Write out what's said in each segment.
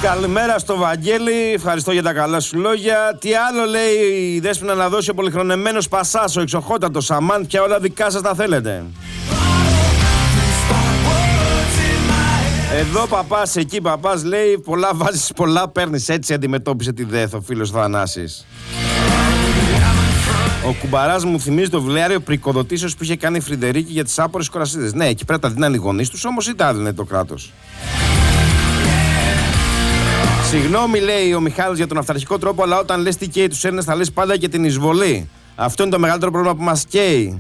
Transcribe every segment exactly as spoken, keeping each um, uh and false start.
Καλημέρα στο Βαγγέλη, ευχαριστώ για τα καλά σου λόγια. Τι άλλο λέει η Δέσποινα να δώσει ο πολυχρονεμένος Πασάς, ο εξοχότατος Αμάν, και όλα δικά σας τα θέλετε. Εδώ παπάς, εκεί παπάς, λέει πολλά βάζεις, πολλά παίρνεις, έτσι αντιμετώπισε τη ΔΕΘ ο φίλος Θανάσης. Ο κουμπαράς μου θυμίζει το βιβλιάριο πρικοδοτήσεως που είχε κάνει η Φριντερίκη για τις άπορες κορασίδες. Ναι, εκεί πρέπει να δίνανε οι γονείς τους, όμως ή τα έδινε το κράτος. Συγγνώμη, λέει ο Μιχάλης, για τον αυταρχικό τρόπο, αλλά όταν λες τι καίει τους Έλληνες θα λες πάντα και την εισβολή. Αυτό είναι το μεγαλύτερο πρόβλημα που μας καίει.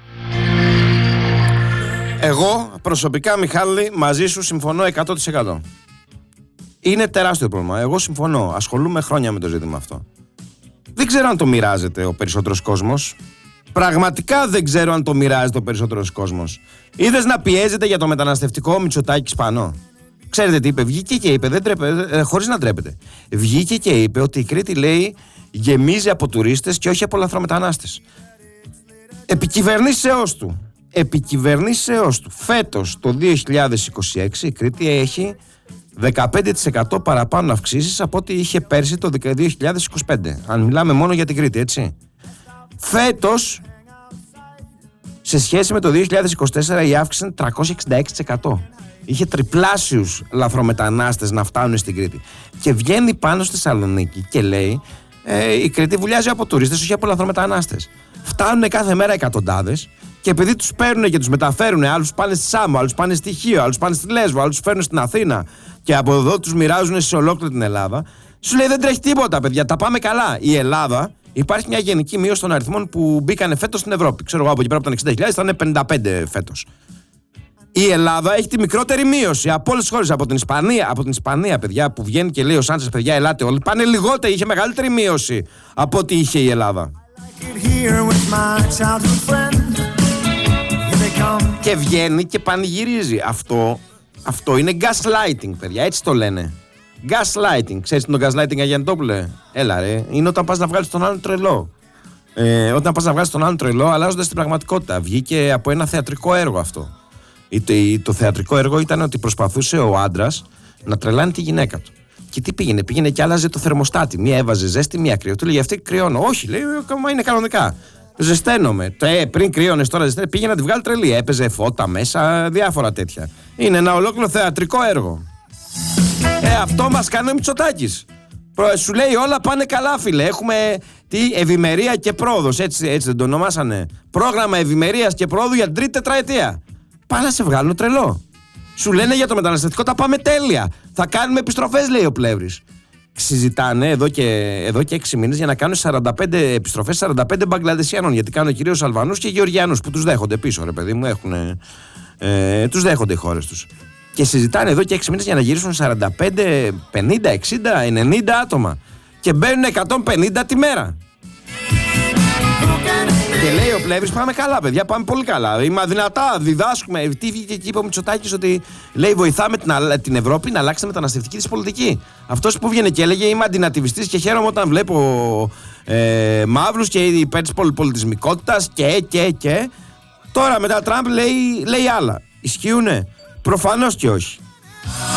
Εγώ προσωπικά, Μιχάλη, μαζί σου συμφωνώ εκατό τοις εκατό. Είναι τεράστιο πρόβλημα. Εγώ συμφωνώ. Ασχολούμαι χρόνια με το ζήτημα αυτό. Δεν ξέρω αν το μοιράζεται ο περισσότερος κόσμος. Πραγματικά δεν ξέρω αν το μοιράζεται ο περισσότερος κόσμος. Είδες να πιέζεται για το μεταναστευτικό ο Μητσοτάκης πάνω? Ξέρετε τι είπε? Βγήκε και είπε, δεν τρέπε, χωρίς να τρέπεται. Βγήκε και είπε ότι η Κρήτη, λέει, γεμίζει από τουρίστες και όχι από λαθρομετανάστες. Επικυβερνήσεώς του. Επικυβερνήσεώς του. Φέτος, το δύο χιλιάδες είκοσι έξι, η Κρήτη έχει δεκαπέντε τοις εκατό παραπάνω αυξήσεις από ό,τι είχε πέρσι το δύο χιλιάδες είκοσι πέντε. Αν μιλάμε μόνο για την Κρήτη, έτσι. Φέτος, σε σχέση με το δύο χιλιάδες είκοσι τέσσερα, η αύξηση είναι τριακόσια εξήντα έξι τοις εκατό. Είχε τριπλάσιους λαθρομετανάστες να φτάνουν στην Κρήτη. Και βγαίνει πάνω στη Θεσσαλονίκη και λέει ε, η Κρήτη βουλιάζει από τουρίστες, όχι από λαθρομετανάστες. Φτάνουν κάθε μέρα εκατοντάδες και επειδή τους παίρνουν και τους μεταφέρουν, άλλους πάνε στη Σάμο, άλλους πάνε στη Χίο, άλλους πάνε στη Λέσβο, άλλους τους φέρνουν στην Αθήνα και από εδώ τους μοιράζουν σε ολόκληρη την Ελλάδα, σου λέει δεν τρέχει τίποτα, παιδιά, τα πάμε καλά. Η Ελλάδα, υπάρχει μια γενική μείωση των αριθμών που μπήκανε φέτος στην Ευρώπη. Ξέρω εγώ, από εκεί πέρα από τα εξήντα χιλιάδες ήταν πενήντα πέντε φέτος. Η Ελλάδα έχει τη μικρότερη μείωση από όλες τις χώρες. Από την Ισπανία, από την Ισπανία, παιδιά, που βγαίνει και λέει ο Σάντσες, παιδιά, ελάτε όλοι. Πάνε λιγότεροι, είχε μεγαλύτερη μείωση από ό,τι είχε η Ελλάδα. Και βγαίνει και πανηγυρίζει. Αυτό, αυτό είναι gaslighting, παιδιά, έτσι το λένε. Gaslighting. Ξέρεις τι είναι το gaslighting, Αγιαντόπουλε? Έλα ρε, είναι όταν πας να βγάλεις τον άλλον τρελό. Ε, όταν πας να βγάλεις τον άλλον τρελό, αλλάζοντας την πραγματικότητα. Βγήκε από ένα θεατρικό έργο αυτό. Το, το θεατρικό έργο ήταν ότι προσπαθούσε ο άντρας να τρελάνει τη γυναίκα του. Και τι πήγαινε, πήγαινε και άλλαζε το θερμοστάτι. Μία έβαζε ζέστη, μία κρύο. Του λέγε αυτή κρυώνω. Όχι, λέει, μα είναι κανονικά. Ζεσταίνομαι. Ε, πριν κρύωνες, τώρα ζεσταίνομαι. Πήγαινε να τη βγάλει τρελή. Έπαιζε φώτα μέσα, διάφορα τέτοια. Είναι ένα ολόκληρο θεατρικό έργο. Ε, αυτό μας κάνει ο Μητσοτάκης. Σου λέει όλα πάνε καλά, φίλε. Έχουμε τι, ευημερία και πρόοδος. Έτσι, έτσι δεν το ονομάσανε? Πρόγραμμα ευημερίας και πρόοδου για την τρίτη τετραετία. Πάνε να σε βγάλουν τρελό. Σου λένε για το μεταναστευτικό τα πάμε τέλεια. Θα κάνουμε επιστροφές, λέει ο Πλεύρης. Συζητάνε εδώ και, εδώ και έξι μήνες για να κάνουν σαράντα πέντε επιστροφές σαράντα πέντε Μπαγκλαντεσιανών. Γιατί κάνουν κυρίως Αλβανούς και Γεωργιανούς που τους δέχονται πίσω, ρε παιδί μου. Έχουν, ε, τους δέχονται οι χώρες τους. Και συζητάνε εδώ και έξι μήνες για να γυρίσουν σαράντα πέντε, πενήντα, εξήντα, ενενήντα άτομα. Και μπαίνουν εκατόν πενήντα τη μέρα. Και λέει ο Πλεύρης, πάμε καλά, παιδιά, πάμε πολύ καλά. Είμαι αδυνατά, διδάσκουμε. Τι βγήκε εκεί, είπε ο Μητσοτάκης, ότι λέει βοηθάμε την, την Ευρώπη να αλλάξει τη μεταναστευτική της πολιτική. Αυτός που βγαίνει και έλεγε είμαι αντινατιβιστής και χαίρομαι όταν βλέπω ε, μαύρους και υπέρ της πολυπολιτισμικότητας και, και, και. Τώρα μετά Τραμπ λέει, λέει άλλα. Ισχύουνε? Προφανώς και όχι.